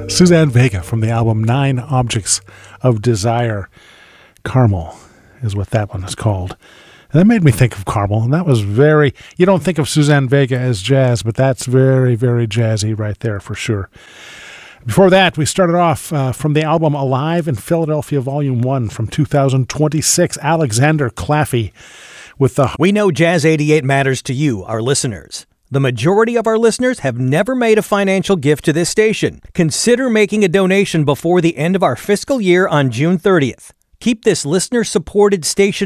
Suzanne Vega from the album 9 Objects of Desire. Carmel is what that one is called. And that made me think of Carmel, and that was you don't think of Suzanne Vega as jazz, but that's very, very jazzy right there for sure. Before that, we started off from the album Alive in Philadelphia, Volume 1 from 2026, Alexander Claffey with the... We know Jazz 88 matters to you, our listeners. The majority of our listeners have never made a financial gift to this station. Consider making a donation before the end of our fiscal year on June 30th. Keep this listener-supported station